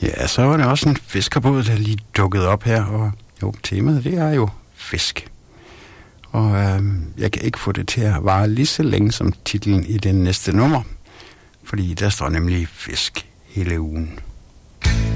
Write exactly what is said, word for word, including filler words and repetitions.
Ja, så var det også en fiskerbåd, der lige dukkede op her, og jo, temaet det er jo fisk. Og øh, jeg kan ikke få det til at vare lige så længe som titlen i den næste nummer, fordi der står nemlig fisk hele ugen.